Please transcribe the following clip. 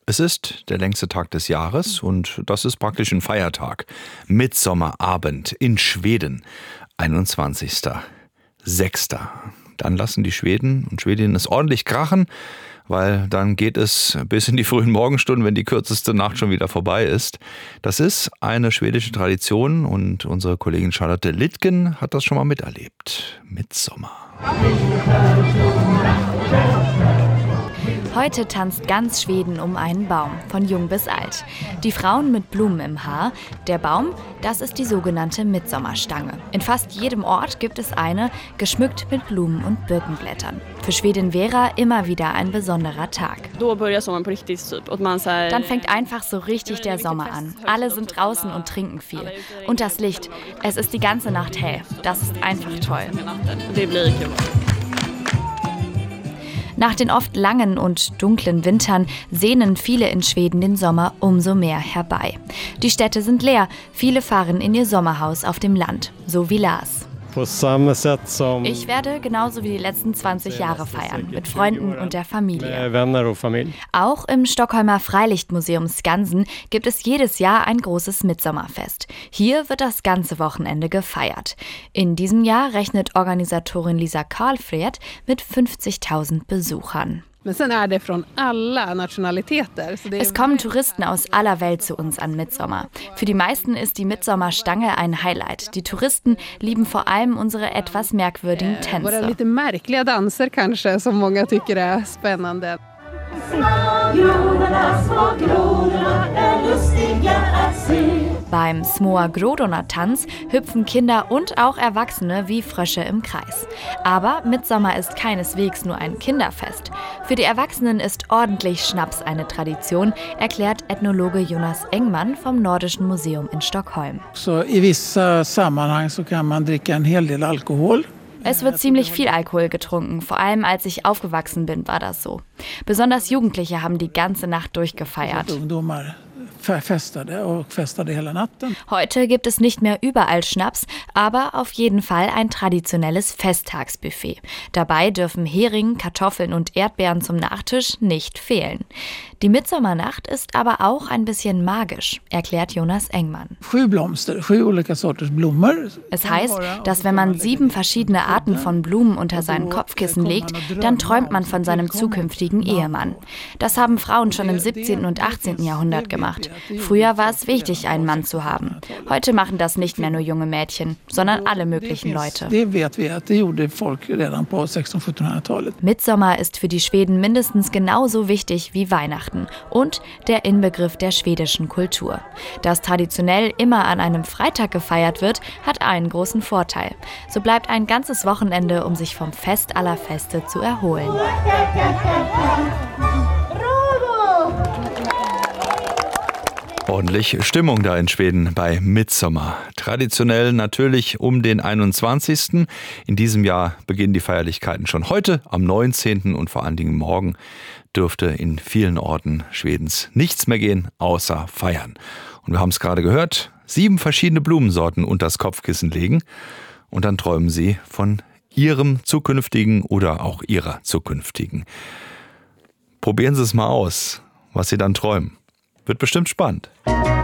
Es ist der längste Tag des Jahres und das ist praktisch ein Feiertag. Mittsommerabend in Schweden, 21.06. Dann lassen die Schweden und Schwedinnen es ordentlich krachen, weil dann geht es bis in die frühen Morgenstunden, wenn die kürzeste Nacht schon wieder vorbei ist. Das ist eine schwedische Tradition und unsere Kollegin Charlotte Littgen hat das schon mal miterlebt. Mittsommer. Heute tanzt ganz Schweden um einen Baum, von jung bis alt. Die Frauen mit Blumen im Haar. Der Baum, das ist die sogenannte Mittsommarstange. In fast jedem Ort gibt es eine, geschmückt mit Blumen und Birkenblättern. Für Schwedin Vera immer wieder ein besonderer Tag. Dann fängt einfach so richtig der Sommer an. Alle sind draußen und trinken viel. Und das Licht, es ist die ganze Nacht hell. Das ist einfach toll. Nach den oft langen und dunklen Wintern sehnen viele in Schweden den Sommer umso mehr herbei. Die Städte sind leer, viele fahren in ihr Sommerhaus auf dem Land, so wie Lars. Ich werde genauso wie die letzten 20 Jahre feiern, mit Freunden und der Familie. Auch im Stockholmer Freilichtmuseum Skansen gibt es jedes Jahr ein großes Mittsommerfest. Hier wird das ganze Wochenende gefeiert. In diesem Jahr rechnet Organisatorin Lisa Karlfred mit 50.000 Besuchern. Es kommen Touristen aus aller Welt zu uns an Mittsommer. Für die meisten ist die Mittsommerstange ein Highlight. Die Touristen lieben vor allem unsere etwas merkwürdigen Tänze. Beim Små Grodorna-Tanz hüpfen Kinder und auch Erwachsene wie Frösche im Kreis. Aber Mittsommer ist keineswegs nur ein Kinderfest. Für die Erwachsenen ist ordentlich Schnaps eine Tradition, erklärt Ethnologe Jonas Engman vom Nordischen Museum in Stockholm. I vissa sammanhang så kan man dricka en hel del alkohol. Es wird ziemlich viel Alkohol getrunken, vor allem als ich aufgewachsen bin, war das so. Besonders Jugendliche haben die ganze Nacht durchgefeiert. Heute gibt es nicht mehr überall Schnaps, aber auf jeden Fall ein traditionelles Festtagsbuffet. Dabei dürfen Hering, Kartoffeln und Erdbeeren zum Nachtisch nicht fehlen. Die Mittsommernacht ist aber auch ein bisschen magisch, erklärt Jonas Engman. Es heißt, dass wenn man 7 verschiedene Arten von Blumen unter seinen Kopfkissen legt, dann träumt man von seinem zukünftigen Ehemann. Das haben Frauen schon im 17. und 18. Jahrhundert gemacht. Früher war es wichtig, einen Mann zu haben. Heute machen das nicht mehr nur junge Mädchen, sondern alle möglichen Leute. Mittsommer ist für die Schweden mindestens genauso wichtig wie Weihnachten und der Inbegriff der schwedischen Kultur. Dass traditionell immer an einem Freitag gefeiert wird, hat einen großen Vorteil. So bleibt ein ganzes Wochenende, um sich vom Fest aller Feste zu erholen. Ordentlich Stimmung da in Schweden bei Mittsommer. Traditionell natürlich um den 21. In diesem Jahr beginnen die Feierlichkeiten schon heute, am 19. und vor allen Dingen morgen dürfte in vielen Orten Schwedens nichts mehr gehen, außer feiern. Und wir haben es gerade gehört, 7 verschiedene Blumensorten unters Kopfkissen legen und dann träumen Sie von Ihrem zukünftigen oder auch Ihrer zukünftigen. Probieren Sie es mal aus, was Sie dann träumen. Wird bestimmt spannend.